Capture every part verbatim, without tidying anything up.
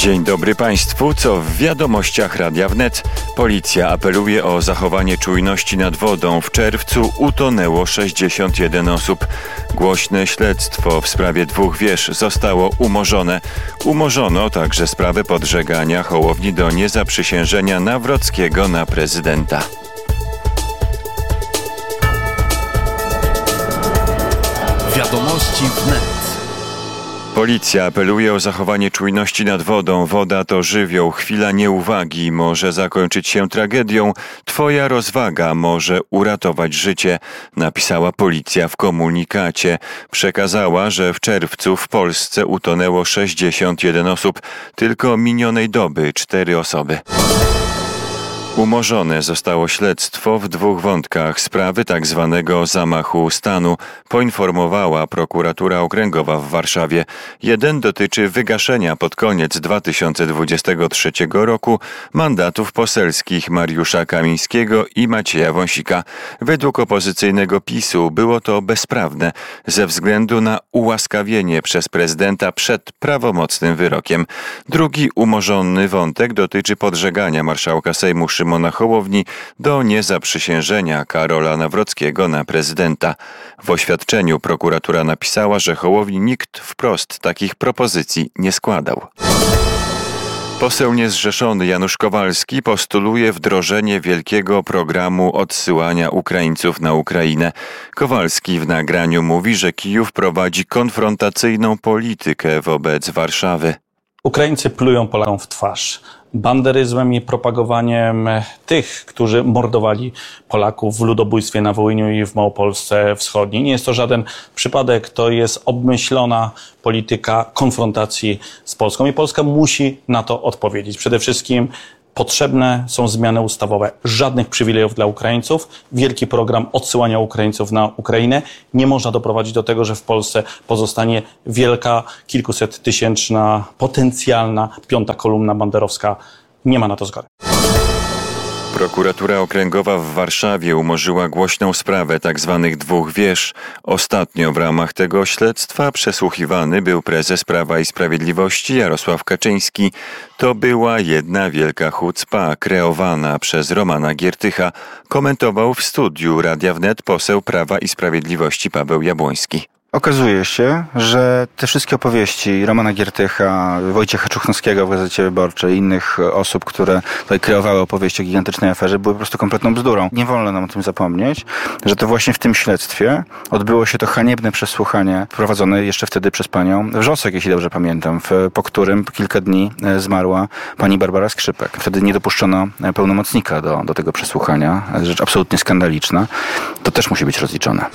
Dzień dobry Państwu. Co w wiadomościach Radia Wnet? Policja apeluje o zachowanie czujności nad wodą. W czerwcu utonęło sześćdziesiąt jeden osób. Głośne śledztwo w sprawie dwóch wież zostało umorzone. Umorzono także sprawę podżegania Hołowni do niezaprzysiężenia Nawrockiego na prezydenta. Wiadomości Wnet. Policja apeluje o zachowanie czujności nad wodą. Woda to żywioł. Chwila nieuwagi może zakończyć się tragedią. Twoja rozwaga może uratować życie, napisała policja w komunikacie. Przekazała, że w czerwcu w Polsce utonęło sześćdziesiąt jeden osób. Tylko minionej doby cztery osoby. Umorzone zostało śledztwo w dwóch wątkach sprawy tak zwanego zamachu stanu, poinformowała prokuratura okręgowa w Warszawie. Jeden dotyczy wygaszenia pod koniec dwa tysiące dwudziestego trzeciego roku mandatów poselskich Mariusza Kamińskiego i Macieja Wąsika. Według opozycyjnego PiS-u było to bezprawne ze względu na ułaskawienie przez prezydenta przed prawomocnym wyrokiem. Drugi umorzony wątek dotyczy podżegania marszałka Sejmu Szymona Hołowni do niezaprzysiężenia Karola Nawrockiego na prezydenta. W oświadczeniu prokuratura napisała, że Hołowni nikt wprost takich propozycji nie składał. Poseł niezrzeszony Janusz Kowalski postuluje wdrożenie wielkiego programu odsyłania Ukraińców na Ukrainę. Kowalski w nagraniu mówi, że Kijów prowadzi konfrontacyjną politykę wobec Warszawy. Ukraińcy plują Polakom w twarz banderyzmem i propagowaniem tych, którzy mordowali Polaków w ludobójstwie na Wołyniu i w Małopolsce Wschodniej. Nie jest to żaden przypadek, to jest obmyślona polityka konfrontacji z Polską i Polska musi na to odpowiedzieć. Przede wszystkim potrzebne są zmiany ustawowe. Żadnych przywilejów dla Ukraińców. Wielki program odsyłania Ukraińców na Ukrainę. Nie można doprowadzić do tego, że w Polsce pozostanie wielka, kilkuset tysięczna, potencjalna piąta kolumna banderowska. Nie ma na to zgody. Prokuratura okręgowa w Warszawie umorzyła głośną sprawę tzw. dwóch wież. Ostatnio w ramach tego śledztwa przesłuchiwany był prezes Prawa i Sprawiedliwości Jarosław Kaczyński. To była jedna wielka hucpa kreowana przez Romana Giertycha, komentował w studiu Radia Wnet poseł Prawa i Sprawiedliwości Paweł Jabłoński. Okazuje się, że te wszystkie opowieści Romana Giertycha, Wojciecha Czuchnowskiego w Gazecie Wyborczej i innych osób, które tutaj kreowały opowieści o gigantycznej aferze, były po prostu kompletną bzdurą. Nie wolno nam o tym zapomnieć, że to właśnie w tym śledztwie odbyło się to haniebne przesłuchanie prowadzone jeszcze wtedy przez panią Wrzosek, jeśli dobrze pamiętam, w, po którym kilka dni zmarła pani Barbara Skrzypek. Wtedy nie dopuszczono pełnomocnika do, do tego przesłuchania. Rzecz absolutnie skandaliczna. To też musi być rozliczone.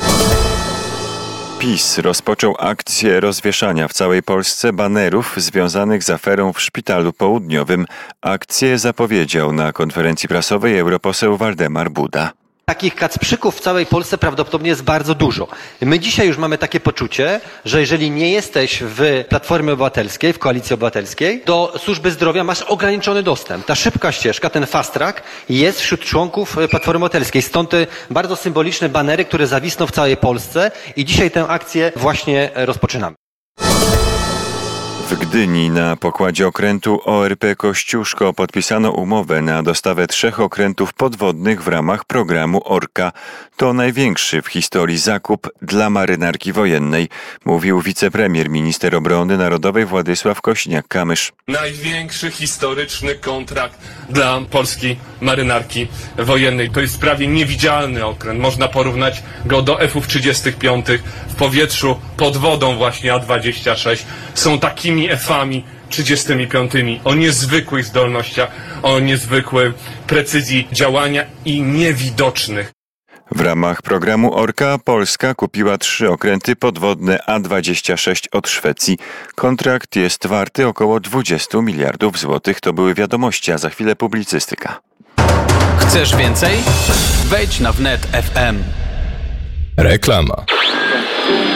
PiS rozpoczął akcję rozwieszania w całej Polsce banerów związanych z aferą w Szpitalu Południowym. Akcję zapowiedział na konferencji prasowej europoseł Waldemar Buda. Takich kacprzyków w całej Polsce prawdopodobnie jest bardzo dużo. My dzisiaj już mamy takie poczucie, że jeżeli nie jesteś w Platformie Obywatelskiej, w Koalicji Obywatelskiej, do służby zdrowia masz ograniczony dostęp. Ta szybka ścieżka, ten fast track jest wśród członków Platformy Obywatelskiej. Stąd te bardzo symboliczne banery, które zawisną w całej Polsce i dzisiaj tę akcję właśnie rozpoczynamy. W Gdyni na pokładzie okrętu O R P Kościuszko podpisano umowę na dostawę trzech okrętów podwodnych w ramach programu Orka. To największy w historii zakup dla marynarki wojennej, mówił wicepremier, minister obrony narodowej Władysław Kośniak-Kamysz. Największy historyczny kontrakt dla polskiej marynarki wojennej. To jest prawie niewidzialny okręt. Można porównać go do F trzydzieści pięć w powietrzu pod wodą właśnie A dwadzieścia sześć. Są takimi F-ami trzydziestymi piątymi o niezwykłych zdolnościach, o niezwykłej precyzji działania i niewidocznych. W ramach programu Orka Polska kupiła trzy okręty podwodne A dwadzieścia sześć od Szwecji. Kontrakt jest warty około dwadzieścia miliardów złotych. To były wiadomości, a za chwilę publicystyka. Chcesz więcej? Wejdź na wnet kropka f m. Reklama.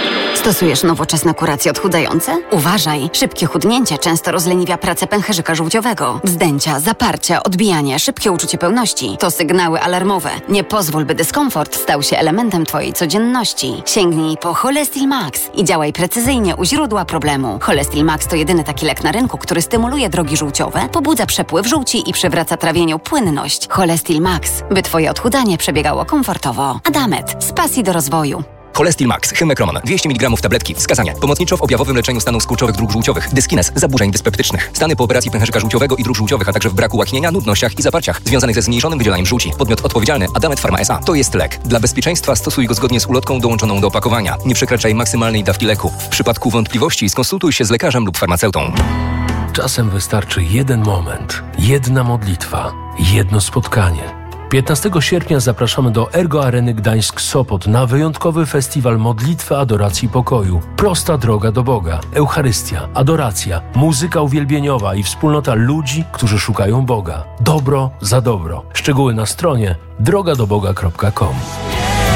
Stosujesz nowoczesne kuracje odchudzające? Uważaj! Szybkie chudnięcie często rozleniwia pracę pęcherzyka żółciowego. Wzdęcia, zaparcia, odbijanie, szybkie uczucie pełności to sygnały alarmowe. Nie pozwól, by dyskomfort stał się elementem Twojej codzienności. Sięgnij po Cholestil Max i działaj precyzyjnie u źródła problemu. Cholestil Max to jedyny taki lek na rynku, który stymuluje drogi żółciowe, pobudza przepływ żółci i przywraca trawieniu płynność. Cholestil Max, by Twoje odchudzanie przebiegało komfortowo. Adamet, z pasji do rozwoju. Cholestil Max, Hymekroman, dwieście miligramów tabletki. Wskazania. Pomocniczo w objawowym leczeniu stanów skurczowych dróg żółciowych, dyskines, zaburzeń dyspeptycznych, stany po operacji pęcherzyka żółciowego i dróg żółciowych, a także w braku łaknienia, nudnościach i zaparciach związanych ze zmniejszonym wydzielaniem żółci. Podmiot odpowiedzialny Adamet Pharma S A. To jest lek. Dla bezpieczeństwa stosuj go zgodnie z ulotką dołączoną do opakowania. Nie przekraczaj maksymalnej dawki leku. W przypadku wątpliwości skonsultuj się z lekarzem lub farmaceutą. Czasem wystarczy jeden moment, jedna modlitwa, jedno spotkanie. piętnastego sierpnia zapraszamy do Ergo Areny Gdańsk-Sopot na wyjątkowy festiwal modlitwy, adoracji, pokoju. Prosta droga do Boga, Eucharystia, adoracja, muzyka uwielbieniowa i wspólnota ludzi, którzy szukają Boga. Dobro za dobro. Szczegóły na stronie droga do boga kropka com.